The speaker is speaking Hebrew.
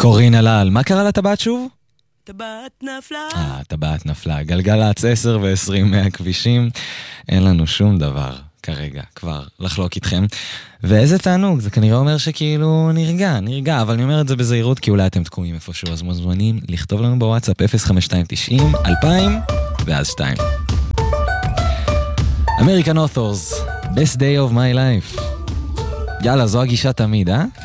קורין הלל, מה קרה לטבעת שוב? טבעת נפלה. טבעת נפלה. גלגלצ 10 ו-20 מהכבישים. אין לנו שום דבר כרגע כבר לחלוק איתכם. ואיזה תענוג, זה כנראה אומר שכאילו נרגע, אבל אני אומר את זה בזהירות כי אולי אתם תקועים איפשהו, אז מוזמנים לכתוב לנו בוואטסאפ 05290-2000 ואז 2. American Authors, Best Day of My Life. יאללה, זו הגישה תמיד,